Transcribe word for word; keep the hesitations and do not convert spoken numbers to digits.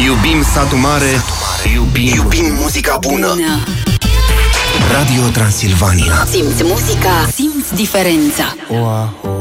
Iubim satul mare, iubim, iubim muzica bună. Bună. Radio Transilvania. Simți muzica, simți diferența.